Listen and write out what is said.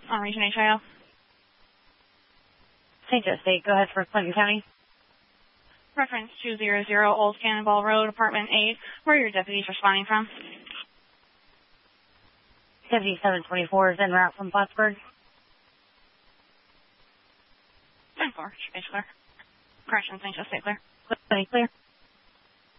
Region HIO. St. Joe State, go ahead for Clinton County. Reference 200 Old Cannonball Road, Apartment 8. Where are your deputies responding from? Deputy 724 is en route from Plattsburgh. 10-4, space clear. Correction, St. Joe State clear. Clear.